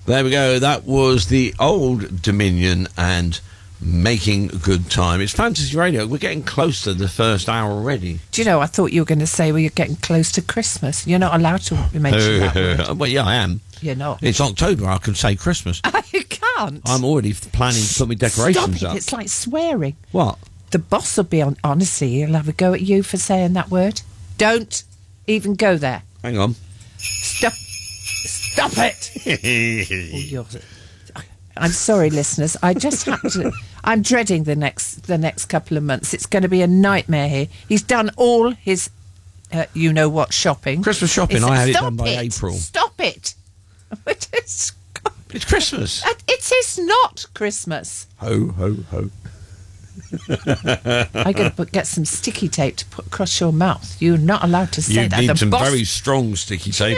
There we go. That was the Old Dominion and Making Good Time. It's Fantasy Radio. We're getting close to the first hour already. Do you know, I thought you were going to say, well, you're getting close to Christmas. You're not allowed to mention that word. Well, yeah, I am. You're not. It's October. I can say Christmas. You can't. I'm already planning to put my decorations Stop it. up. It's like swearing. What? The boss will be on. Honestly, he'll have a go at you for saying that word. Don't even go there. Hang on. Stop it. I'm sorry, listeners. I just have to. I'm dreading the next couple of months. It's going to be a nightmare here. He's done all his, you know what, shopping. Christmas shopping. I had it done by April. Stop it. It's Christmas. It is not Christmas. Ho, ho, ho. I'm going to get some sticky tape to put across your mouth. You're not allowed to say that. You need The some boss very strong sticky tape.